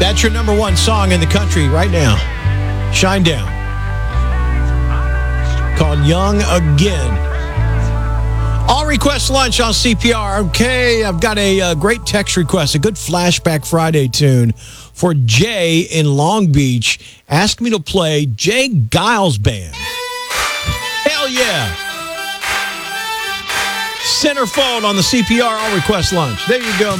That's your number one song in the country right now. Shine Down. Called Young Again. All request lunch on CPR. Okay, I've got a great text request, a good Flashback Friday tune for Jay in Long Beach. Ask me to play Jay Giles Band. Hell yeah. Centerfold on the CPR All Request Lunch. There you go, man.